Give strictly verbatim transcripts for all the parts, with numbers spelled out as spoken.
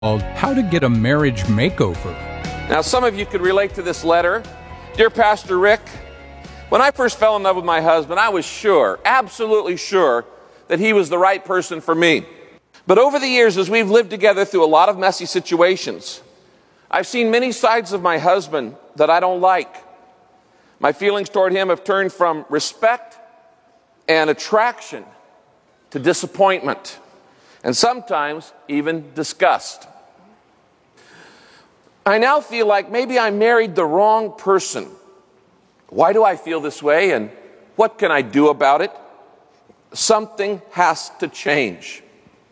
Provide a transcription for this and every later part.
called How to Get a Marriage Makeover. Now, some of you could relate to this letter. Dear Pastor Rick, when I first fell in love with my husband, I was sure, absolutely sure, that he was the right person for me. But over the years, as we've lived together through a lot of messy situations, I've seen many sides of my husband that I don't like. My feelings toward him have turned from respect and attraction to disappointment, and sometimes even disgust. I now feel like maybe I married the wrong person. Why do I feel this way, and what can I do about it? Something has to change.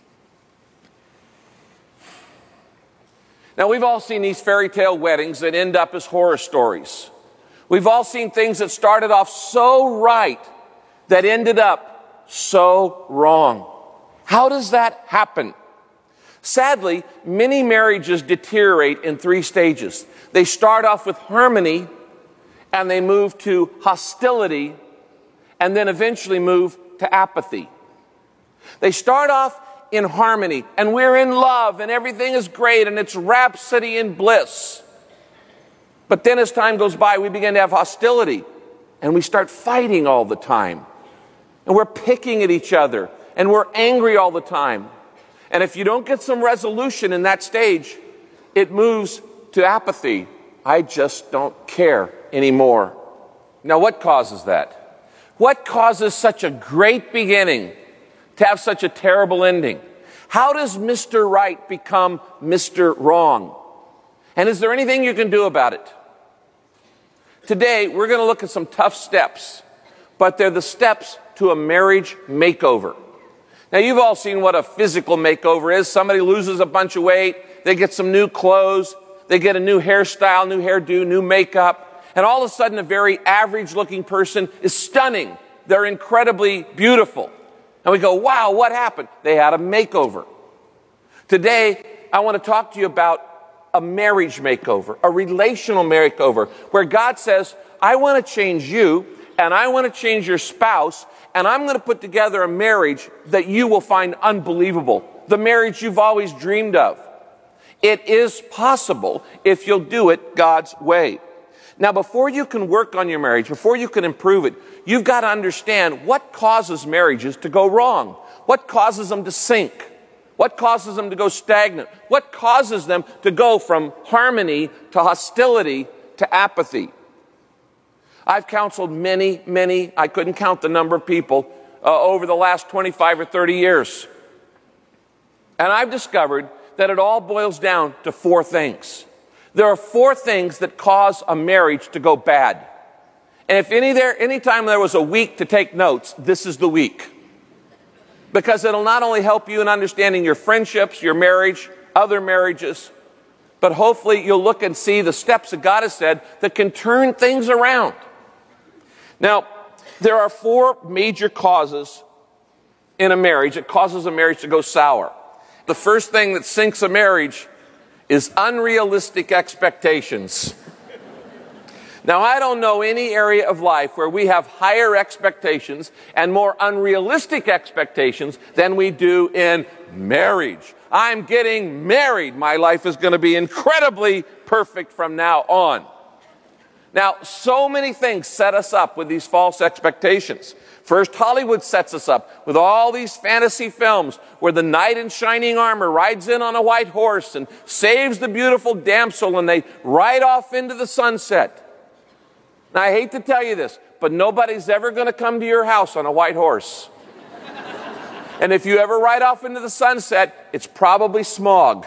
Now, we've all seen these fairy tale weddings that end up as horror stories. We've all seen things that started off so right that ended up so wrong. How does that happen? Sadly, many marriages deteriorate in three stages. They start off with harmony, and they move to hostility, and then eventually move to apathy. They start off in harmony, and we're in love, and everything is great, and it's rhapsody and bliss. But then as time goes by, we begin to have hostility, and we start fighting all the time. And we're picking at each other, and we're angry all the time. And if you don't get some resolution in that stage, it moves to apathy. I just don't care anymore. Now, what causes that? What causes such a great beginning to have such a terrible ending? How does Mister Right become Mister Wrong? And is there anything you can do about it? Today, we're going to look at some tough steps, but they're the steps to a marriage makeover. Now, you've all seen what a physical makeover is. Somebody loses a bunch of weight, they get some new clothes, they get a new hairstyle, new hairdo, new makeup, and all of a sudden a very average-looking person is stunning. They're incredibly beautiful. And we go, wow, what happened? They had a makeover. Today, I want to talk to you about a marriage makeover, a relational makeover, where God says, I want to change you, and I want to change your spouse, and I'm going to put together a marriage that you will find unbelievable, the marriage you've always dreamed of. It is possible if you'll do it God's way. Now, before you can work on your marriage, before you can improve it, you've got to understand what causes marriages to go wrong, what causes them to sink, what causes them to go stagnant, what causes them to go from harmony to hostility to apathy. I've counseled many, many, I couldn't count the number of people uh, over the last twenty-five or thirty years. And I've discovered that it all boils down to four things. There are four things that cause a marriage to go bad. And if any there, any time there was a week to take notes, this is the week. Because it'll not only help you in understanding your friendships, your marriage, other marriages, but hopefully you'll look and see the steps that God has said that can turn things around. Now, there are four major causes in a marriage that causes a marriage to go sour. The first thing that sinks a marriage is unrealistic expectations. Now, I don't know any area of life where we have higher expectations and more unrealistic expectations than we do in marriage. I'm getting married. My life is going to be incredibly perfect from now on. Now, so many things set us up with these false expectations. First, Hollywood sets us up with all these fantasy films where the knight in shining armor rides in on a white horse and saves the beautiful damsel, and they ride off into the sunset. Now, I hate to tell you this, but nobody's ever going to come to your house on a white horse. And if you ever ride off into the sunset, it's probably smog.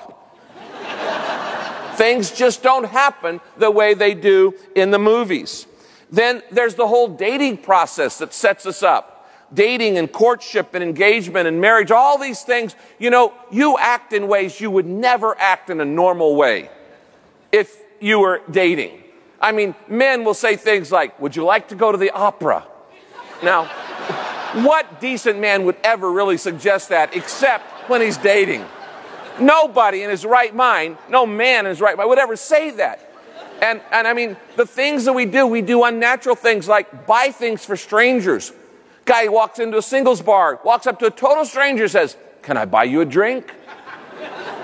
Things just don't happen the way they do in the movies. Then there's the whole dating process that sets us up. Dating and courtship and engagement and marriage, all these things, you know, you act in ways you would never act in a normal way if you were dating. I mean, men will say things like, would you like to go to the opera? Now, what decent man would ever really suggest that except when he's dating? Nobody in his right mind, no man in his right mind would ever say that. And, and I mean, the things that we do, we do unnatural things like buy things for strangers. Guy walks into a singles bar, walks up to a total stranger, says, can I buy you a drink?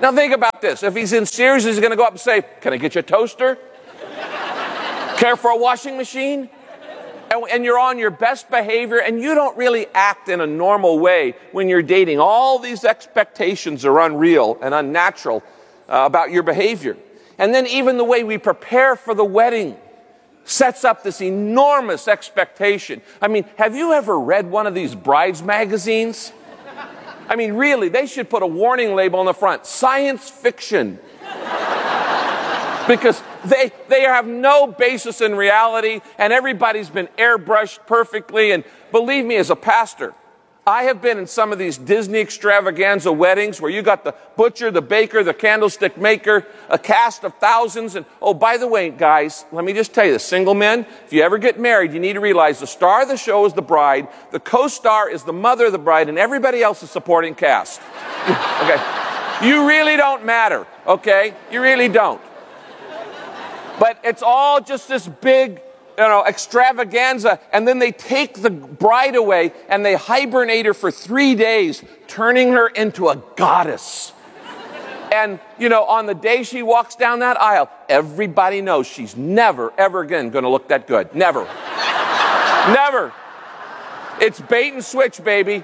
Now think about this. If he's in serious, he's going to go up and say, can I get you a toaster? Care for a washing machine? And, and you're on your best behavior, and you don't really act in a normal way when you're dating. All these expectations are unreal and unnatural uh, about your behavior. And then even the way we prepare for the wedding sets up this enormous expectation. I mean, have you ever read one of these brides magazines? I mean, really, they should put a warning label on the front, science fiction. Because they, they have no basis in reality, and everybody's been airbrushed perfectly. And believe me, as a pastor, I have been in some of these Disney extravaganza weddings where you got the butcher, the baker, the candlestick maker, a cast of thousands. And oh, by the way, guys, let me just tell you this. Single men, if you ever get married, you need to realize the star of the show is the bride, the co-star is the mother of the bride, and everybody else is supporting cast. Okay? You really don't matter, okay? You really don't. But it's all just this big, you know, extravaganza, and then they take the bride away and they hibernate her for three days, turning her into a goddess. And, you know, on the day she walks down that aisle, everybody knows she's never, ever again going to look that good. Never. Never. It's bait and switch, baby.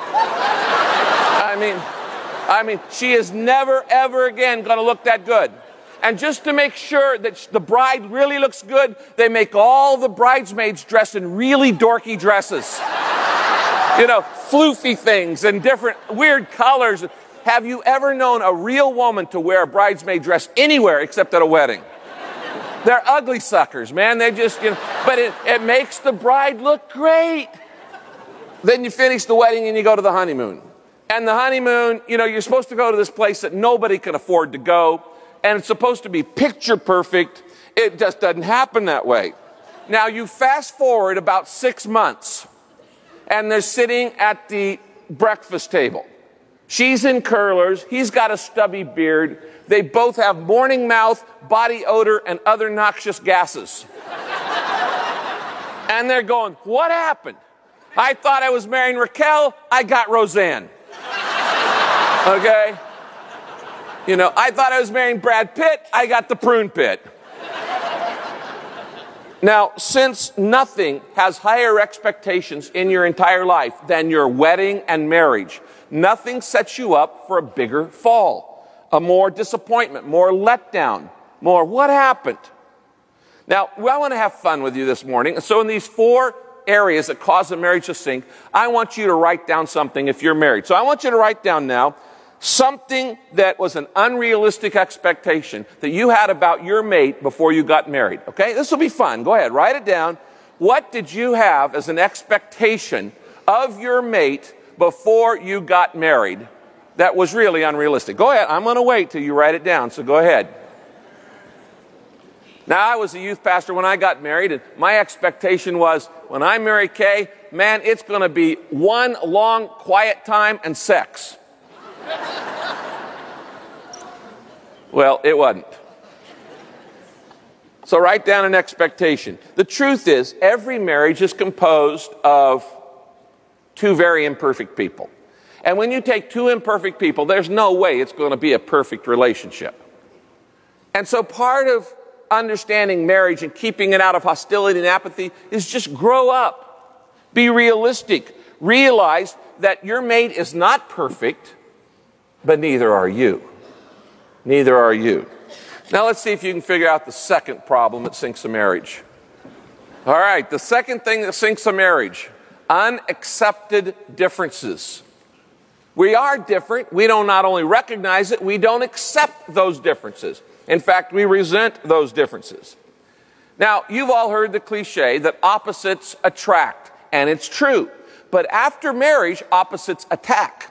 I mean, I mean, she is never, ever again going to look that good. And just to make sure that the bride really looks good, they make all the bridesmaids dress in really dorky dresses. You know, floofy things and different weird colors. Have you ever known a real woman to wear a bridesmaid dress anywhere except at a wedding? They're ugly suckers, man. They just, you know, but it, it makes the bride look great. Then you finish the wedding and you go to the honeymoon. And the honeymoon, you know, you're supposed to go to this place that nobody can afford to go. And it's supposed to be picture perfect. It just doesn't happen that way. Now, you fast forward about six months, and they're sitting at the breakfast table. She's in curlers. He's got a stubby beard. They both have morning mouth, body odor, and other noxious gases. And they're going, what happened? I thought I was marrying Raquel. I got Roseanne. Okay? You know, I thought I was marrying Brad Pitt. I got the prune pit. Now, since nothing has higher expectations in your entire life than your wedding and marriage, nothing sets you up for a bigger fall, a more disappointment, more letdown, more what happened. Now, I want to have fun with you this morning. So in these four areas that cause a marriage to sink, I want you to write down something if you're married. So I want you to write down now something that was an unrealistic expectation that you had about your mate before you got married. Okay? This will be fun. Go ahead. Write it down. What did you have as an expectation of your mate before you got married that was really unrealistic? Go ahead. I'm going to wait till you write it down, so go ahead. Now, I was a youth pastor when I got married, and my expectation was when I marry Kay, man, it's going to be one long quiet time and sex. Well, it wasn't. So write down an expectation. The truth is, every marriage is composed of two very imperfect people. And when you take two imperfect people, there's no way it's going to be a perfect relationship. And so part of understanding marriage and keeping it out of hostility and apathy is just grow up. Be realistic. Realize that your mate is not perfect, but neither are you. Neither are you. Now let's see if you can figure out the second problem that sinks a marriage. All right, the second thing that sinks a marriage, unaccepted differences. We are different. We don't not only recognize it, we don't accept those differences. In fact, we resent those differences. Now, you've all heard the cliche that opposites attract, and it's true. But after marriage, opposites attack.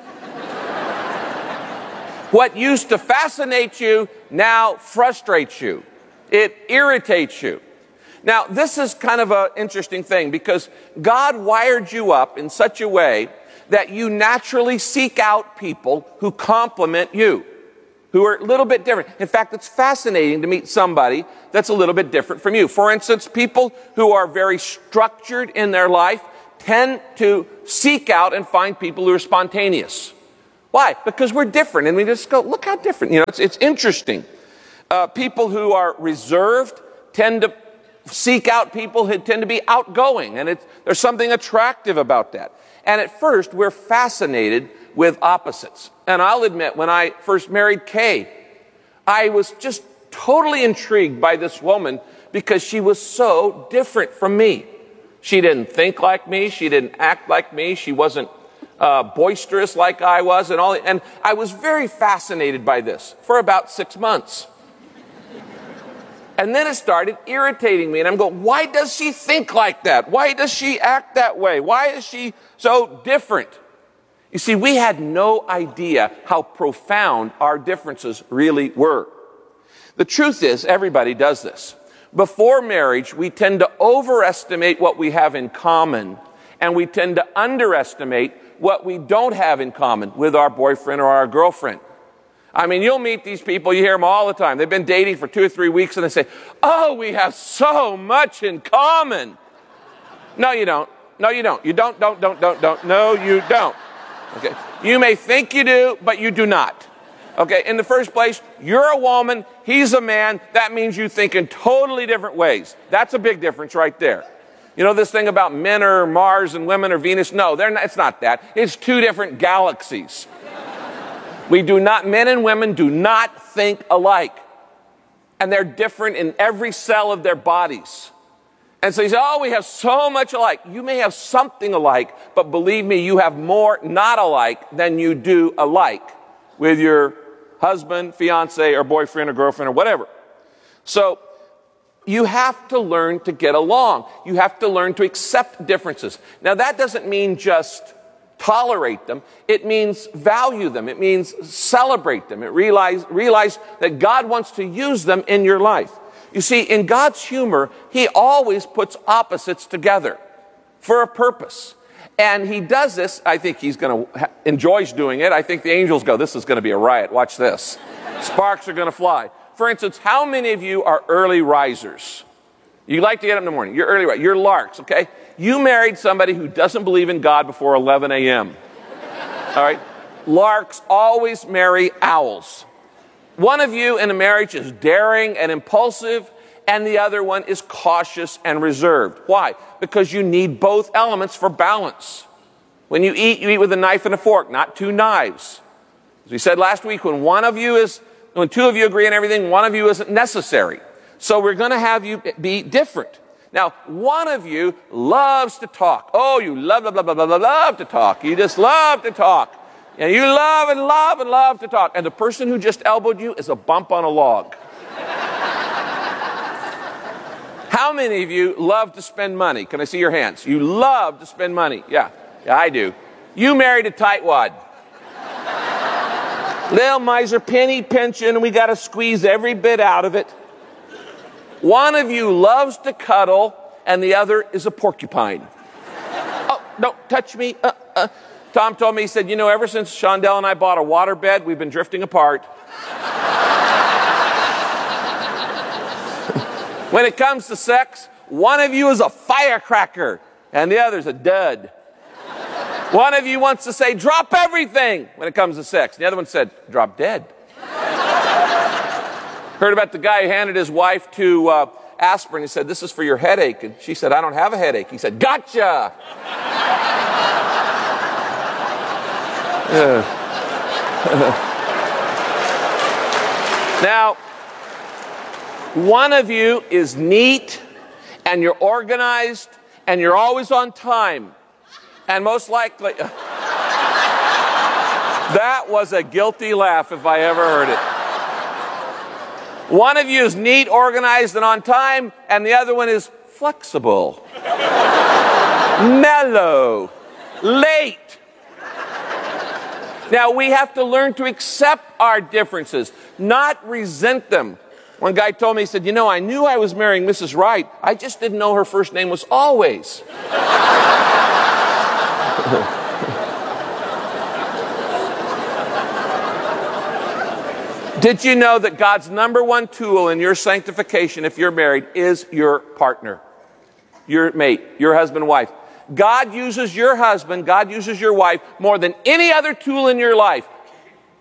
What used to fascinate you now frustrates you. It irritates you. Now, this is kind of an interesting thing because God wired you up in such a way that you naturally seek out people who complement you, who are a little bit different. In fact, it's fascinating to meet somebody that's a little bit different from you. For instance, people who are very structured in their life tend to seek out and find people who are spontaneous. Why? Because we're different, and we just go, look how different. You know, it's, it's interesting. Uh, people who are reserved tend to seek out people who tend to be outgoing, and it's, there's something attractive about that. And at first, we're fascinated with opposites. And I'll admit, when I first married Kay, I was just totally intrigued by this woman because she was so different from me. She didn't think like me. She didn't act like me. She wasn't uh, boisterous like I was, and all. And I was very fascinated by this for about six months. And then it started irritating me, and I'm going, why does she think like that? Why does she act that way? Why is she so different? You see, we had no idea how profound our differences really were. The truth is, everybody does this. Before marriage, we tend to overestimate what we have in common, and we tend to underestimate what we don't have in common with our boyfriend or our girlfriend. I mean, you'll meet these people, you hear them all the time. They've been dating for two or three weeks, and they say, oh, we have so much in common. No, you don't. No, you don't. You don't, don't, don't, don't, don't. No, you don't. Okay. You may think you do, but you do not. Okay. In the first place, you're a woman, he's a man. That means you think in totally different ways. That's a big difference right there. You know this thing about men are Mars and women are Venus? No, they're not, it's not that. It's two different galaxies. We do not, men and women do not think alike. And they're different in every cell of their bodies. And so you say, oh, we have so much alike. You may have something alike, but believe me, you have more not alike than you do alike with your husband, fiance, or boyfriend, or girlfriend, or whatever. So you have to learn to get along. You have to learn to accept differences. Now, that doesn't mean just tolerate them. It means value them. It means celebrate them. It realize, realize that God wants to use them in your life. You see, in God's humor, he always puts opposites together for a purpose. And he does this, I think he's going to, enjoys doing it. I think the angels go, this is going to be a riot. Watch this. Sparks are going to fly. For instance, how many of you are early risers? You like to get up in the morning. You're early risers. You're larks, okay? You married somebody who doesn't believe in God before eleven a.m. All right? Larks always marry owls. One of you in a marriage is daring and impulsive, and the other one is cautious and reserved. Why? Because you need both elements for balance. When you eat, you eat with a knife and a fork, not two knives. As we said last week, when one of you is, when two of you agree on everything, one of you isn't necessary. So we're going to have you be different. Now, one of you loves to talk. Oh, you love, love, love, love, love, love to talk. You just love to talk. And you love and love and love to talk. And the person who just elbowed you is a bump on a log. How many of you love to spend money? Can I see your hands? You love to spend money. Yeah, yeah, I do. You married a tightwad. Little miser, penny pension, and we got to squeeze every bit out of it. One of you loves to cuddle, and the other is a porcupine. Oh, don't touch me. Uh, uh. Tom told me, he said, you know, ever since Shondell and I bought a waterbed, we've been drifting apart. When it comes to sex, one of you is a firecracker, and the other's a dud. One of you wants to say, drop everything when it comes to sex. The other one said, drop dead. Heard about the guy who handed his wife to uh, aspirin. He said, this is for your headache. And she said, I don't have a headache. He said, gotcha. Now, one of you is neat, and you're organized, and you're always on time. And most likely, that was a guilty laugh if I ever heard it. One of you is neat, organized, and on time, and the other one is flexible, mellow, late. Now, we have to learn to accept our differences, not resent them. One guy told me, he said, you know, I knew I was marrying Missus Wright. I just didn't know her first name was Always. Did you know that God's number one tool in your sanctification, if you're married, is your partner, your mate, your husband, wife? God uses your husband, God uses your wife more than any other tool in your life.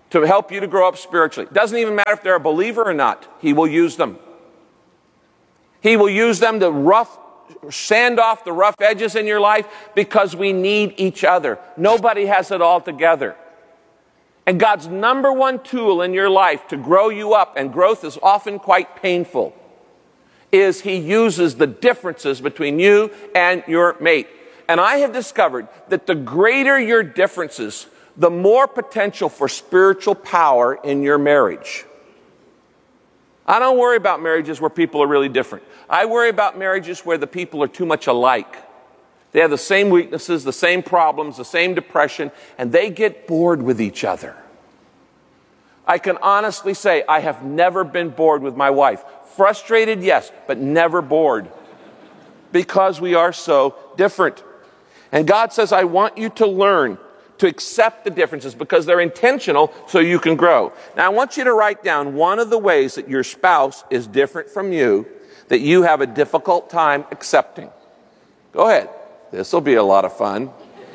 to help you to grow up spiritually. It doesn't even matter if they're a believer or not. He will use them. He will use them to rough, sand off the rough edges in your life because we need each other. Nobody has it all together. And God's number one tool in your life to grow you up, and growth is often quite painful, is He uses the differences between you and your mate. And I have discovered that the greater your differences, the more potential for spiritual power in your marriage. I don't worry about marriages where people are really different. I worry about marriages where the people are too much alike. They have the same weaknesses, the same problems, the same depression, and they get bored with each other. I can honestly say I have never been bored with my wife. Frustrated, yes, but never bored. Because we are so different. And God says, I want you to learn to accept the differences because they're intentional so you can grow. Now, I want you to write down one of the ways that your spouse is different from you that you have a difficult time accepting. Go ahead. This will be a lot of fun.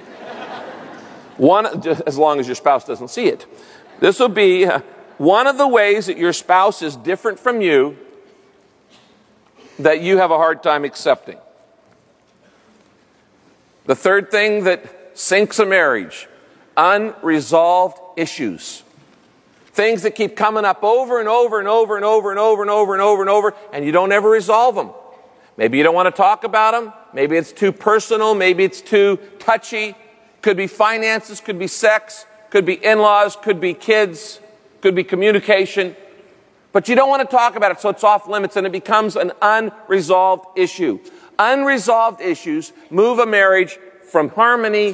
One, just as long as your spouse doesn't see it. This will be uh, one of the ways that your spouse is different from you that you have a hard time accepting. The third thing that sinks a marriage, unresolved issues. Things that keep coming up over and over and over and over and over and over and over and over, and you don't ever resolve them. Maybe you don't want to talk about them. Maybe it's too personal. Maybe it's too touchy. Could be finances, could be sex, could be in-laws, could be kids, could be communication. But you don't want to talk about it, so it's off limits, and it becomes an unresolved issue. Unresolved issues move a marriage from harmony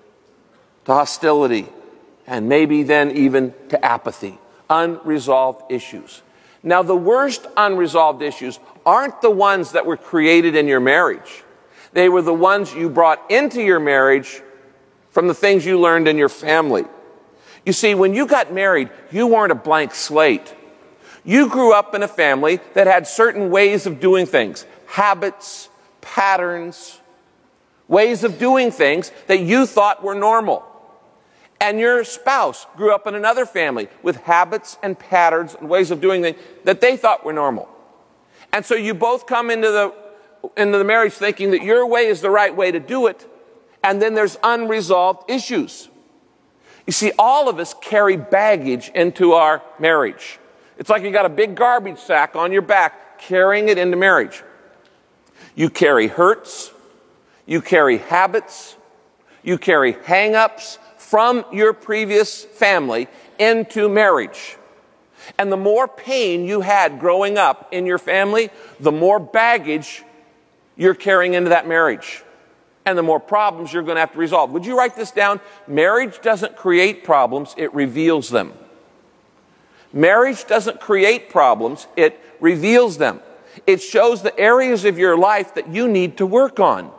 to hostility, and maybe then even to apathy. Unresolved issues. Now, the worst unresolved issues aren't the ones that were created in your marriage. They were the ones you brought into your marriage from the things you learned in your family. You see, when you got married, you weren't a blank slate. You grew up in a family that had certain ways of doing things, habits, patterns, ways of doing things that you thought were normal. And your spouse grew up in another family with habits and patterns and ways of doing things that they thought were normal. And so you both come into the, into the marriage thinking that your way is the right way to do it, and then there's unresolved issues. You see, all of us carry baggage into our marriage. It's like you got a big garbage sack on your back carrying it into marriage. You carry hurts, you carry habits, you carry hang-ups from your previous family into marriage. And the more pain you had growing up in your family, the more baggage you're carrying into that marriage. And the more problems you're going to have to resolve. Would you write this down? Marriage doesn't create problems, it reveals them. Marriage doesn't create problems, it reveals them. It shows the areas of your life that you need to work on.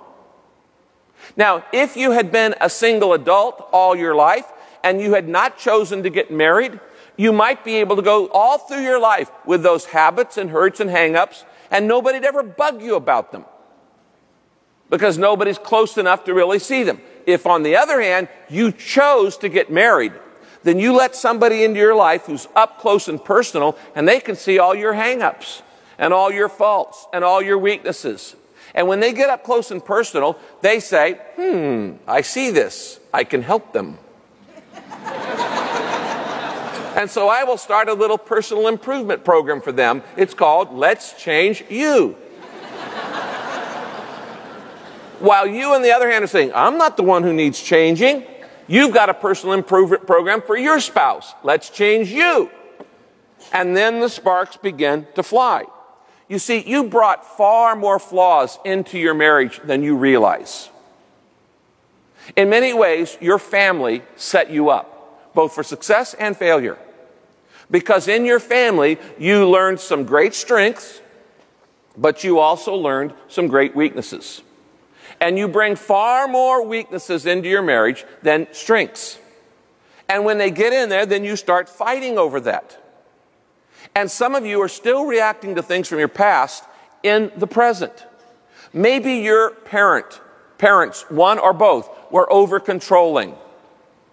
Now, if you had been a single adult all your life and you had not chosen to get married, you might be able to go all through your life with those habits and hurts and hang-ups, and nobody'd ever bug you about them because nobody's close enough to really see them. If, on the other hand, you chose to get married, then you let somebody into your life who's up close and personal, and they can see all your hang-ups and all your faults and all your weaknesses. And when they get up close and personal, they say, hmm, I see this. I can help them. And so I will start a little personal improvement program for them. It's called Let's Change You. While you, on the other hand, are saying, I'm not the one who needs changing. You've got a personal improvement program for your spouse. Let's change you. And then the sparks begin to fly. You see, you brought far more flaws into your marriage than you realize. In many ways, your family set you up, both for success and failure. Because in your family, you learned some great strengths, but you also learned some great weaknesses. And you bring far more weaknesses into your marriage than strengths. And when they get in there, then you start fighting over that. And some of you are still reacting to things from your past in the present. Maybe your parent, parents, one or both, were over-controlling.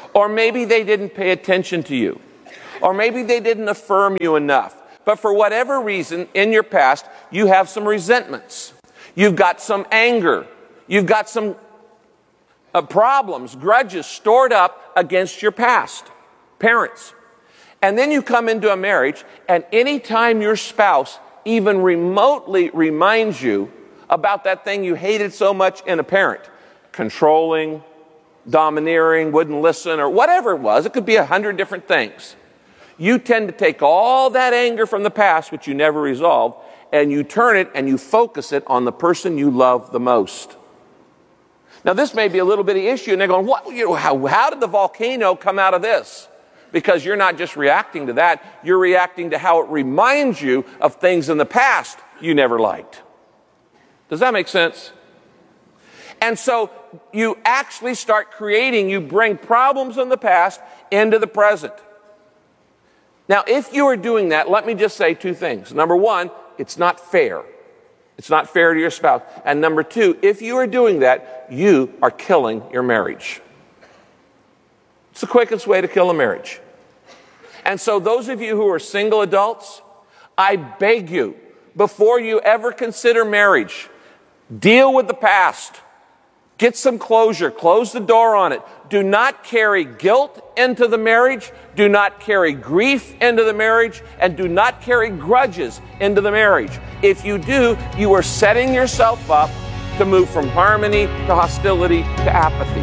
Or maybe they didn't pay attention to you. Or maybe they didn't affirm you enough. But for whatever reason, in your past, you have some resentments. You've got some anger. You've got some uh, problems, grudges stored up against your past. Parents. And then you come into a marriage, and anytime your spouse even remotely reminds you about that thing you hated so much in a parent, controlling, domineering, wouldn't listen, or whatever it was, it could be a hundred different things. You tend to take all that anger from the past, which you never resolved, and you turn it and you focus it on the person you love the most. Now, this may be a little bitty issue, and they're going, "What? You know, how, how did the volcano come out of this?" Because you're not just reacting to that, you're reacting to how it reminds you of things in the past you never liked. Does that make sense? And so you actually start creating, you bring problems in the past into the present. Now, if you are doing that, let me just say two things. Number one, it's not fair. It's not fair to your spouse. And number two, if you are doing that, you are killing your marriage. It's the quickest way to kill a marriage. And so those of you who are single adults, I beg you, before you ever consider marriage, deal with the past. Get some closure. Close the door on it. Do not carry guilt into the marriage. Do not carry grief into the marriage. And do not carry grudges into the marriage. If you do, you are setting yourself up to move from harmony to hostility to apathy.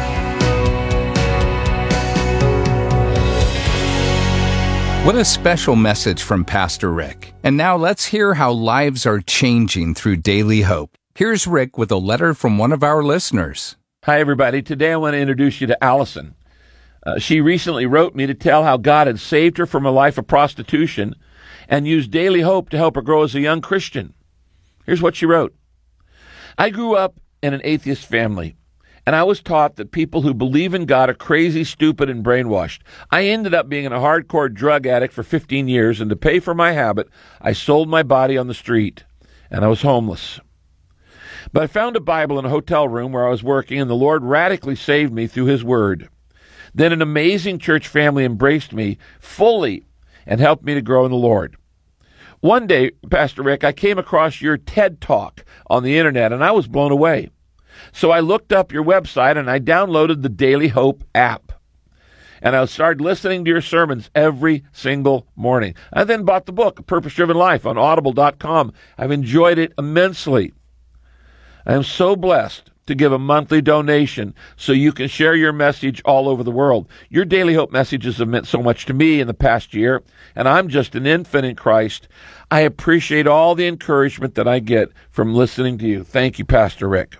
What a special message from Pastor Rick. And now let's hear how lives are changing through Daily Hope. Here's Rick with a letter from one of our listeners. Hi, everybody. Today I want to introduce you to Allison. Uh, she recently wrote me to tell how God had saved her from a life of prostitution and used Daily Hope to help her grow as a young Christian. Here's what she wrote. I grew up in an atheist family, and I was taught that people who believe in God are crazy, stupid, and brainwashed. I ended up being a hardcore drug addict for fifteen years, and to pay for my habit, I sold my body on the street, and I was homeless. But I found a Bible in a hotel room where I was working, and the Lord radically saved me through His Word. Then an amazing church family embraced me fully and helped me to grow in the Lord. One day, Pastor Rick, I came across your TED Talk on the internet, and I was blown away. So I looked up your website, and I downloaded the Daily Hope app. And I started listening to your sermons every single morning. I then bought the book, A Purpose-Driven Life, on audible dot com. I've enjoyed it immensely. I am so blessed to give a monthly donation so you can share your message all over the world. Your Daily Hope messages have meant so much to me in the past year, and I'm just an infant in Christ. I appreciate all the encouragement that I get from listening to you. Thank you, Pastor Rick.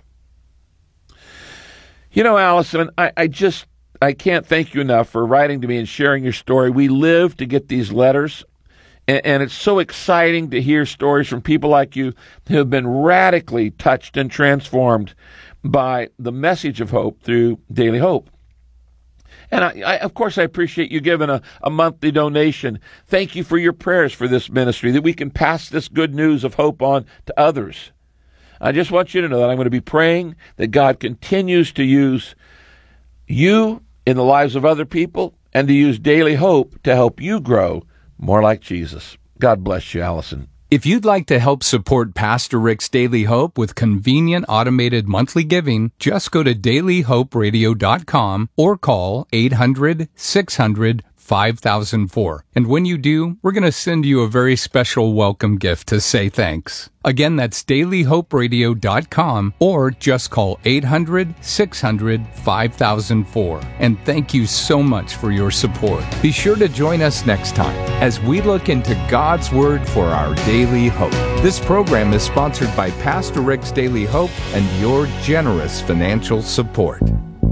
You know, Allison, I, I just, I can't thank you enough for writing to me and sharing your story. We live to get these letters. And it's so exciting to hear stories from people like you who have been radically touched and transformed by the message of hope through Daily Hope. And, I, I, of course, I appreciate you giving a, a monthly donation. Thank you for your prayers for this ministry, that we can pass this good news of hope on to others. I just want you to know that I'm going to be praying that God continues to use you in the lives of other people and to use Daily Hope to help you grow more like Jesus. God bless you, Allison. If you'd like to help support Pastor Rick's Daily Hope with convenient automated monthly giving, just go to daily hope radio dot com or call eight hundred, six hundred, five thousand four. And when you do, we're going to send you a very special welcome gift to say thanks. Again, that's daily hope radio dot com or just call eight hundred, six hundred, five thousand four. And thank you so much for your support. Be sure to join us next time as we look into God's Word for our daily hope. This program is sponsored by Pastor Rick's Daily Hope and your generous financial support.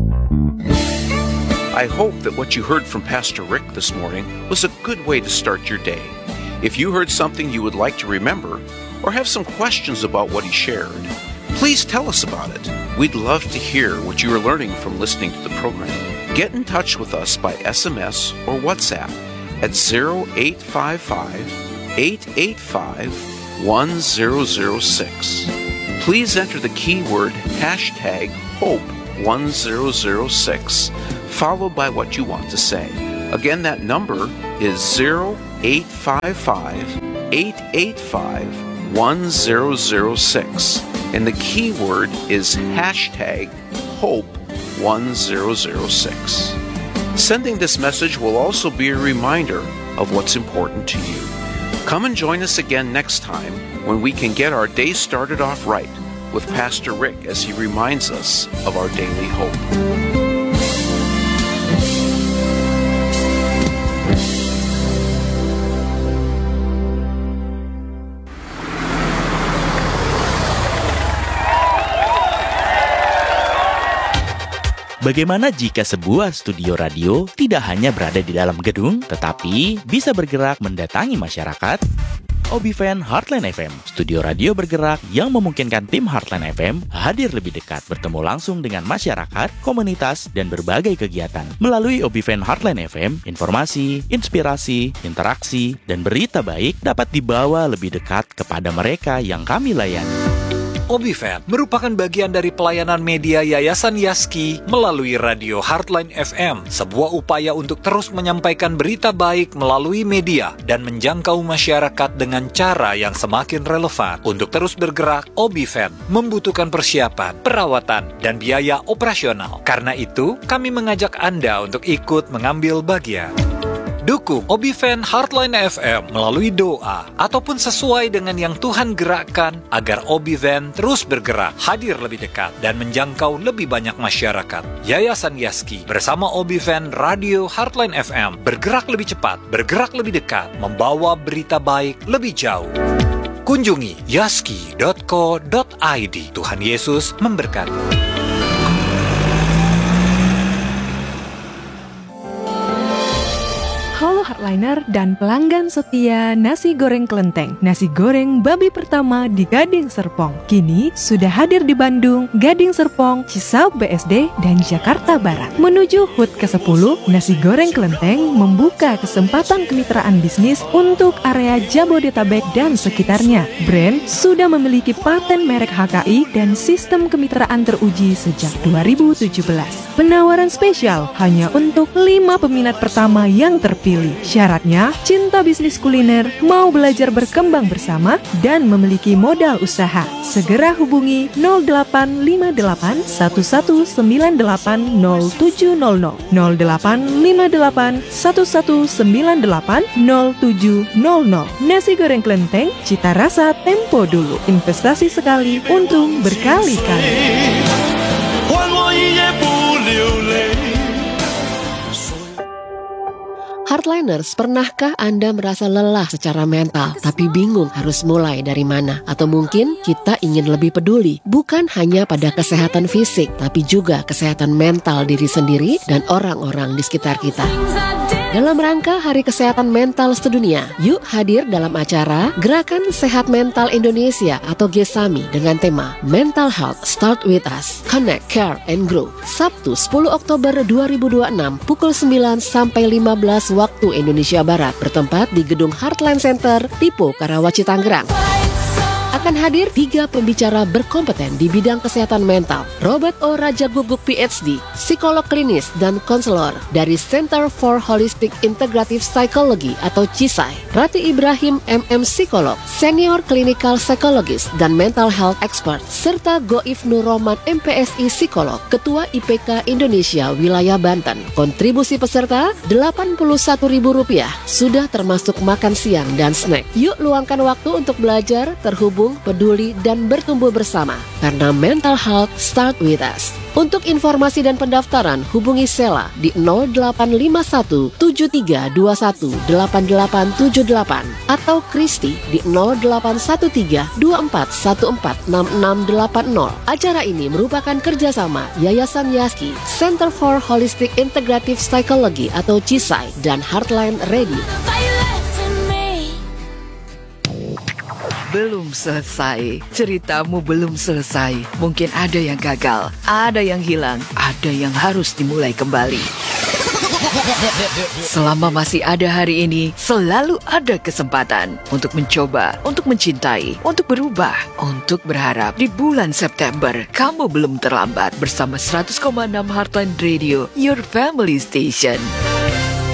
I hope that what you heard from Pastor Rick this morning was a good way to start your day. If you heard something you would like to remember or have some questions about what he shared, please tell us about it. We'd love to hear what you are learning from listening to the program. Get in touch with us by S M S or WhatsApp at zero eight five five, eight eight five, one zero zero six. Please enter the keyword hashtag HOPE one zero zero six, followed by what you want to say. Again, that number is zero eight five five, eight eight five, one zero zero six. And the keyword is hashtag hope one zero zero six. Sending this message will also be a reminder of what's important to you. Come and join us again next time when we can get our day started off right with Pastor Rick as he reminds us of our daily hope. Bagaimana jika sebuah studio radio tidak hanya berada di dalam gedung, tetapi bisa bergerak mendatangi masyarakat? Obivan Heartline F M, studio radio bergerak yang memungkinkan tim Heartline F M hadir lebih dekat bertemu langsung dengan masyarakat, komunitas, dan berbagai kegiatan. Melalui Obivan Heartline F M, informasi, inspirasi, interaksi, dan berita baik dapat dibawa lebih dekat kepada mereka yang kami layani. Obivan merupakan bagian dari pelayanan media Yayasan Yaski melalui radio Heartline F M, sebuah upaya untuk terus menyampaikan berita baik melalui media dan menjangkau masyarakat dengan cara yang semakin relevan. Untuk terus bergerak, Obivan membutuhkan persiapan, perawatan, dan biaya operasional. Karena itu, kami mengajak Anda untuk ikut mengambil bagian. Dukung Obivan Heartline F M melalui doa ataupun sesuai dengan yang Tuhan gerakkan agar Obivan terus bergerak, hadir lebih dekat, dan menjangkau lebih banyak masyarakat. Yayasan Yaski bersama Obivan Radio Heartline F M bergerak lebih cepat, bergerak lebih dekat, membawa berita baik lebih jauh. Kunjungi yaski dot co dot i d. Tuhan Yesus memberkati. Halo Heartliner dan pelanggan setia nasi goreng kelenteng. Nasi goreng babi pertama di Gading Serpong. Kini sudah hadir di Bandung, Gading Serpong, Cisauk B S D, dan Jakarta Barat. Menuju H U T ke sepuluh, nasi goreng kelenteng membuka kesempatan kemitraan bisnis untuk area Jabodetabek dan sekitarnya. Brand sudah memiliki paten merek H K I dan sistem kemitraan teruji sejak dua ribu tujuh belas. Penawaran spesial hanya untuk lima peminat pertama yang terpilih. Syaratnya, cinta bisnis kuliner, mau belajar berkembang bersama, dan memiliki modal usaha. Segera hubungi nol delapan lima delapan satu satu sembilan delapan nol tujuh nol nol, nol delapan lima delapan satu satu sembilan delapan nol tujuh nol nol. Nasi goreng kelenteng, cita rasa tempo dulu. Investasi sekali, untung berkali-kali. Heartliners, pernahkah Anda merasa lelah secara mental, tapi bingung harus mulai dari mana? Atau mungkin kita ingin lebih peduli, bukan hanya pada kesehatan fisik, tapi juga kesehatan mental diri sendiri dan orang-orang di sekitar kita. Dalam rangka Hari Kesehatan Mental Sedunia, yuk hadir dalam acara Gerakan Sehat Mental Indonesia atau GESAMI dengan tema Mental Health Start With Us, Connect, Care, and Grow. Sabtu sepuluh Oktober dua ribu dua puluh enam pukul sembilan sampai lima belas waktu Indonesia Barat, bertempat di Gedung Heartland Center, Tipo, Karawaci, Tangerang. Akan hadir tiga pembicara berkompeten di bidang kesehatan mental. Robert O. Raja Guguk P H D, psikolog klinis dan konselor dari Center for Holistic Integrative Psychology atau C I S I. Rati Ibrahim M M Psikolog, senior clinical psychologist dan mental health expert. Serta Goif Nur Roman M P S I Psikolog, Ketua I P K Indonesia Wilayah Banten. Kontribusi peserta delapan puluh satu ribu rupiah, sudah termasuk makan siang dan snack. Yuk luangkan waktu untuk belajar, terhubung, peduli, dan bertumbuh bersama. Karena mental health start with us. Untuk informasi dan pendaftaran, hubungi Sela di nol delapan lima satu tujuh tiga dua satu delapan delapan tujuh delapan atau Kristi di nol delapan satu tiga dua empat satu empat enam enam delapan nol. Acara ini merupakan kerjasama Yayasan Yaski, Center for Holistic Integrative Psychology atau C I S I, dan Heartline Radio. Belum selesai, ceritamu belum selesai. Mungkin ada yang gagal, ada yang hilang, ada yang harus dimulai kembali. Selama masih ada hari ini, selalu ada kesempatan untuk mencoba, untuk mencintai, untuk berubah, untuk berharap. Di bulan September, kamu belum terlambat bersama seratus koma enam Heartline Radio, your family station.